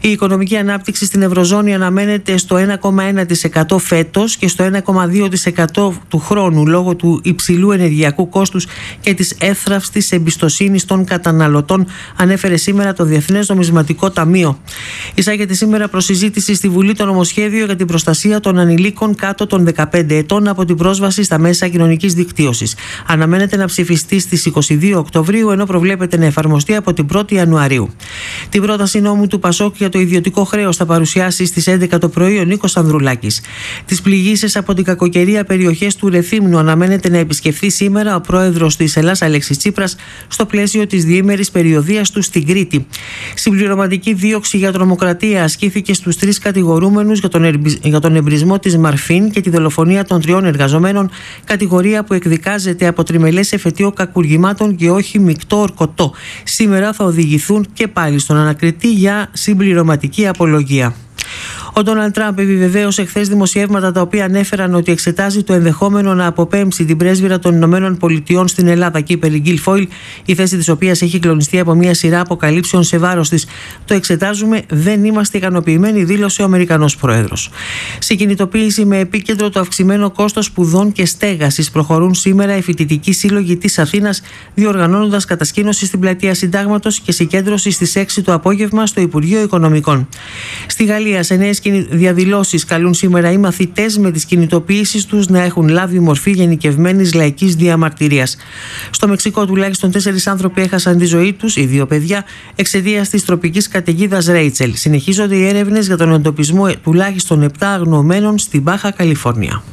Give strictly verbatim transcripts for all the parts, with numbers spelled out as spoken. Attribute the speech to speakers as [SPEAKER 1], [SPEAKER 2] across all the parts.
[SPEAKER 1] Η οικονομική ανάπτυξη στην Ευρωζώνη αναμένεται στο ένα κόμμα ένα τοις εκατό φέτος και στο ένα κόμμα δύο τοις εκατό του χρόνου λόγω του υψηλού ενεργειακού κόστους και της εύθραυστης εμπιστοσύνης των καταναλωτών, ανέφερε σήμερα το Διεθνές Νομισματικό Ταμείο. Εισάγεται σήμερα προς συζήτηση στη Βουλή το νομοσχέδιο για την προστασία των ανηλίκων κάτω των δεκαπέντε ετών από την πρόσβαση στα μέσα κοινωνικής δικτύωσης. Αναμένεται να ψηφιστεί στις είκοσι δύο Οκτωβρίου, ενώ προβλέπεται να εφαρμοστεί από την πρώτη Ιανουαρίου. Την πρόταση νόμου του Πασόκ για το ιδιωτικό χρέος θα παρουσιάσει στις έντεκα το πρωί ο Νίκος Ανδρουλάκης. Τις πληγήσεις από την κακοκαιρία περιοχές του Ρεθύμνου αναμένεται να επισκεφθεί σήμερα ο πρόεδρος της Ελλάς Αλέξης Τσίπρας στο πλαίσιο της διήμερης περιοδείας του στην Κρήτη. Συμπληρωματική δίωξη για τρομοκρατία ασκήθηκε στους τρεις κατηγορούμενους για τον, ερμπι... για τον εμπρισμό της Μαρφίν και τη δολοφονία των τριών εργαζομένων, κατηγορία που εκδικάζεται από τριμελές εφετείο κακουργημάτων και όχι μεικτό ορκωτό. Σήμερα θα οδηγηθούν και πάλι στον ανακριτή για συμπληρωματική απολογία. Ο Ντόναλντ Τραμπ επιβεβαίωσε χθες δημοσιεύματα τα οποία ανέφεραν ότι εξετάζει το ενδεχόμενο να αποπέμψει την πρέσβυρα των Ηνωμένων Πολιτειών στην Ελλάδα, Κίπερ Γκίλφοιλ, η θέση της οποίας έχει κλονιστεί από μια σειρά αποκαλύψεων σε βάρος της. Το εξετάζουμε, δεν είμαστε ικανοποιημένοι, δήλωσε ο Αμερικανός Πρόεδρος. Σε κινητοποίηση με επίκεντρο το αυξημένο κόστος σπουδών και στέγασης προχωρούν σήμερα οι φοιτητικοί σύλλογοι της Αθήνας, διοργανώνοντας κατασκήνωση στην πλατεία Συντάγματος και συγκέντρωση στις έξι το απόγευμα στο Υπουργείο Οικονομικών. Στη Γαλλία, σε νέες διαδηλώσεις καλούν σήμερα οι μαθητές με τις κινητοποιήσεις τους να έχουν λάβει μορφή γενικευμένης λαϊκής διαμαρτυρίας. Στο Μεξικό τουλάχιστον τέσσερις άνθρωποι έχασαν τη ζωή τους, οι δύο παιδιά, εξαιτίας της τροπικής καταιγίδας Ρέιτσελ. Συνεχίζονται οι έρευνες για τον εντοπισμό τουλάχιστον επτά αγνοωμένων στην Μπάχα Καλιφόρνια.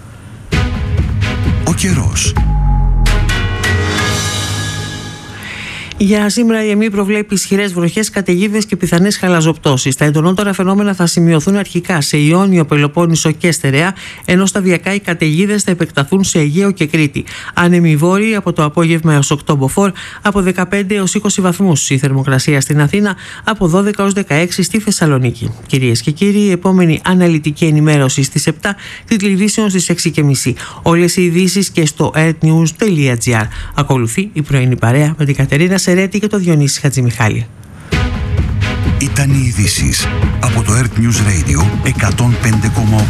[SPEAKER 2] Ο καιρός.
[SPEAKER 1] Για σήμερα η ΕΜΗ προβλέπει ισχυρές βροχές, καταιγίδες και πιθανές χαλαζοπτώσεις. Τα εντονότερα φαινόμενα θα σημειωθούν αρχικά σε Ιόνιο, Πελοπόννησο και Στερεά, ενώ σταδιακά οι καταιγίδες θα επεκταθούν σε Αιγαίο και Κρήτη. Άνεμοι βόρειοι από το απόγευμα έως οκτώ μποφόρ, από δεκαπέντε έως είκοσι βαθμούς. Η θερμοκρασία στην Αθήνα από δώδεκα έως δεκαέξι στη Θεσσαλονίκη. Κυρίες και κύριοι, η επόμενη αναλυτική ενημέρωση στις επτά, τίτλοι ειδήσεων στις έξι και μισή. Όλες οι ειδήσεις και στο airnews τελεία gr. Ακολουθεί η πρωινή παρέα με την Κατερίνα Σερέτη και το Διονύση Χατζημιχάλη.
[SPEAKER 2] Ήταν οι ειδήσεις από το Earth News Radio εκατόν πέντε κόμμα οκτώ.